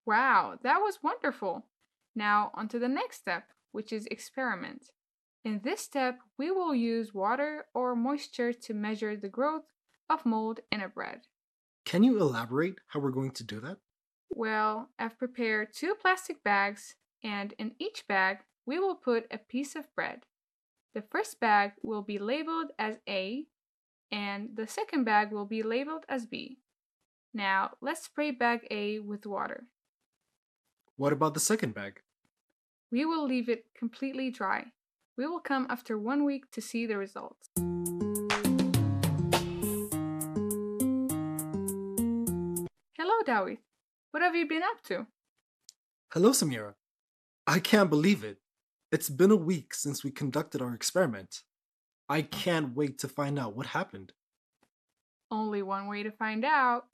Wow, that was wonderful. Now, on to the next step, which is experiment. In this step, we will use water or moisture to measure the growth of mold in a bread. Can you elaborate how we're going to do that? Well, I've prepared two plastic bags, and in each bag, we will put a piece of bread. The first bag will be labeled as A, and the second bag will be labeled as B. Now, let's spray bag A with water. What about the second bag? We will leave it completely dry. We will come after 1 week to see the results. Hello, Dawit. What have you been up to? Hello, Samira. I can't believe it. It's been a week since we conducted our experiment. I can't wait to find out what happened. Only one way to find out.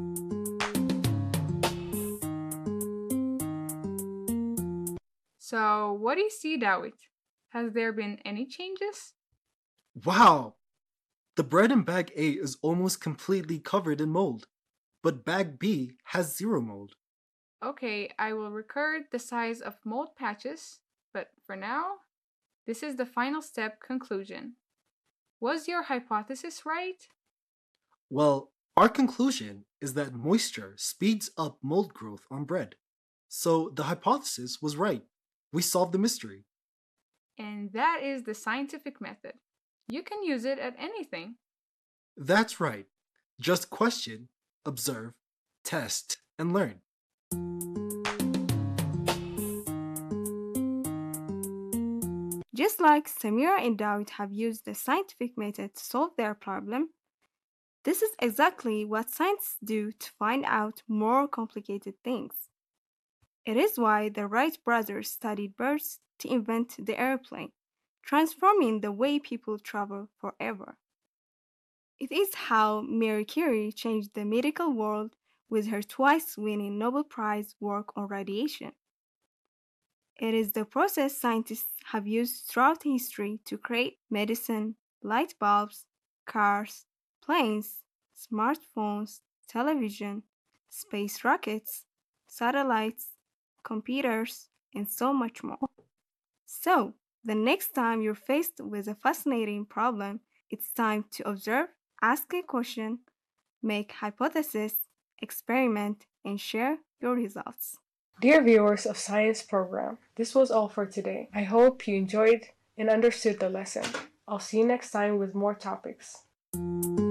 So, what do you see, Dawit? Has there been any changes? Wow! The bread in bag A is almost completely covered in mold, but bag B has zero mold. Okay, I will record the size of mold patches, but for now, this is the final step conclusion. Was your hypothesis right? Well, our conclusion is that moisture speeds up mold growth on bread. So the hypothesis was right. We solved the mystery. And that is the scientific method. You can use it at anything. That's right. Just question, observe, test, and learn. Just like Samira and Dawit have used the scientific method to solve their problem, this is exactly what scientists do to find out more complicated things. It is why the Wright brothers studied birds to invent the airplane, transforming the way people travel forever. It is how Marie Curie changed the medical world with her twice winning Nobel Prize work on radiation. It is the process scientists have used throughout history to create medicine, light bulbs, cars, planes, smartphones, television, space rockets, satellites, computers, and so much more. So, the next time you're faced with a fascinating problem, it's time to observe, ask a question, make hypotheses, experiment, and share your results. Dear viewers of Science Program, this was all for today. I hope you enjoyed and understood the lesson. I'll see you next time with more topics.